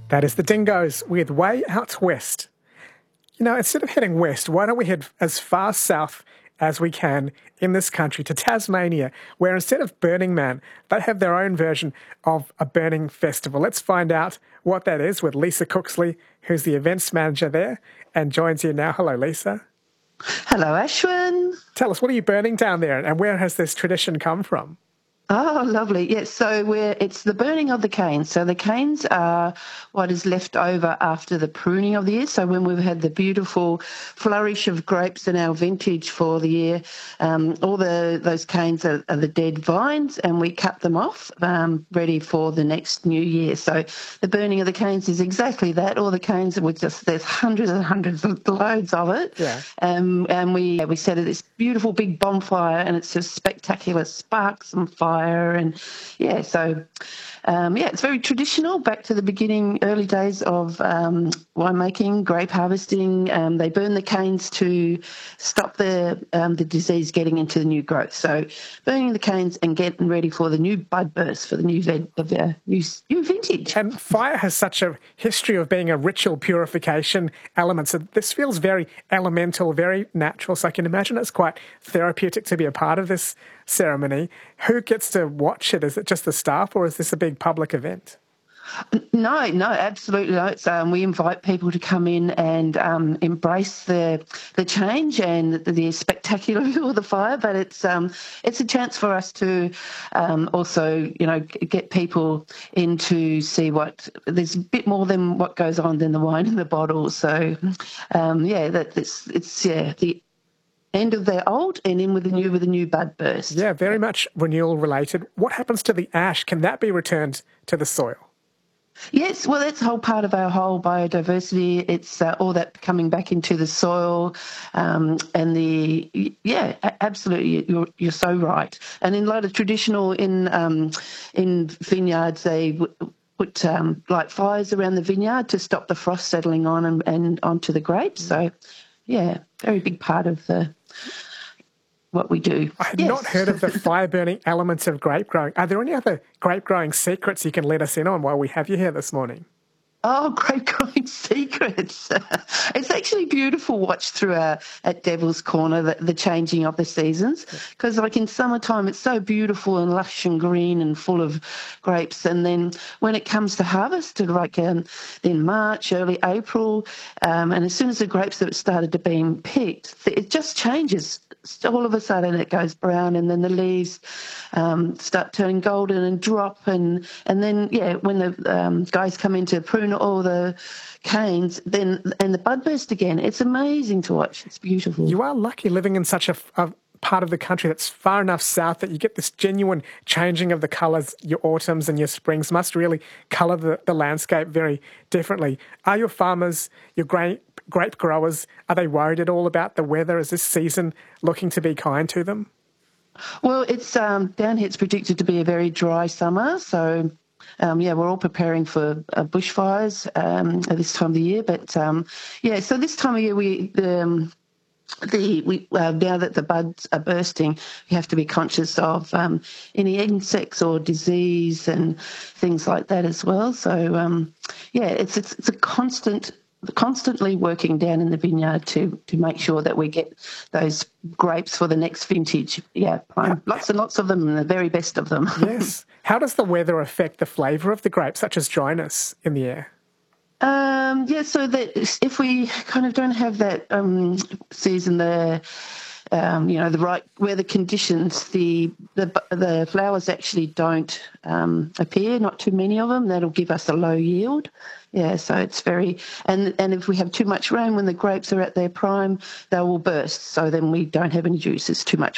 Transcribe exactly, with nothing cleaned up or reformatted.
That is the Dingoes with Way Out West. You know, instead of heading west, why don't we head as far south as we can in this country to Tasmania, where instead of Burning Man, they have their own version of a burning festival. Let's find out what that is with Lisa Cooksley, who's the events manager there and joins you now. Hello, Lisa. Hello, Ashwin. Tell us, what are you burning down there and where has this tradition come from? Oh, lovely. Yes, so we're, it's the burning of the canes. So the canes are what is left over after the pruning of the year. So when we've had the beautiful flourish of grapes in our vintage for the year, um, all the those canes are, are the dead vines, and we cut them off, um, ready for the next new year. So the burning of the canes is exactly that. All the canes, we just there's hundreds and hundreds of loads of it. Yeah. Um, and we we set this beautiful big bonfire, and it's just spectacular sparks and fire. And yeah, so um, yeah, it's very traditional. Back to the beginning, early days of um, winemaking, grape harvesting. Um, they burn the canes to stop the um, the disease getting into the new growth. So burning the canes and getting ready for the new bud burst for the new vid- the new new vintage. And fire has such a history of being a ritual purification element. So this feels very elemental, very natural. So I can imagine it's quite therapeutic to be a part of this ceremony. Who gets to watch it? Is it just the staff, or is this a big public event? No, no, absolutely not. It's, um, we invite people to come in and um, embrace the the change and the, the spectacular view of the fire. But it's um, it's a chance for us to um, also, you know, get people in to see what there's a bit more than what goes on than the wine in the bottle. So, um, yeah, that it's it's yeah the end of their old and in with the new with a new bud burst. Yeah, very much renewal related. What happens to the ash? Can that be returned to the soil? Yes, well, that's a whole part of our whole biodiversity. It's uh, all that coming back into the soil, um, and the yeah, absolutely, you're you're so right. And in a lot of traditional in um, in vineyards, they w- put um, light fires around the vineyard to stop the frost settling on and, and onto the grapes. So, yeah, very big part of the. What we do. I had yes. not heard of the fire-burning elements of grape growing. Are there any other grape growing secrets you can let us in on while we have you here this morning? Oh, grape growing secrets. It's actually beautiful watch through our, at Devil's Corner, the, the changing of the seasons, because like in summertime it's so beautiful and lush and green and full of grapes, and then when it comes to harvest, like um, in March, early April, um, and as soon as the grapes have started to be picked, it just changes. All of a sudden it goes brown, and then the leaves um, start turning golden and drop, and, and then, yeah, when the um, guys come in to prune all the canes, then and the bud burst again. It's amazing to watch. It's beautiful. You are lucky living in such a, a part of the country that's far enough south that you get this genuine changing of the colours. Your autumns and your springs must really colour the, the landscape very differently. Are your farmers, your grape, grape growers, are they worried at all about the weather? Is this season looking to be kind to them? Well, it's um, down here it's predicted to be a very dry summer, so Um, yeah, we're all preparing for uh, bushfires um, at this time of the year. But um, yeah, so this time of year, we um, the we uh, now that the buds are bursting, we have to be conscious of um, any insects or disease and things like that as well. So um, yeah, it's it's it's a constant. constantly working down in the vineyard to to make sure that we get those grapes for the next vintage. Yeah, prime. Lots and lots of them, and the very best of them. Yes. How does the weather affect the flavour of the grapes, such as dryness in the air? Um, yeah, so that if we kind of don't have that um, season there, um, you know, the right weather conditions, the the, the flowers actually don't um, appear, not too many of them. That'll give us a low yield. Yeah, so it's very, and and if we have too much rain when the grapes are at their prime, they will burst. So then we don't have any juice. It's too much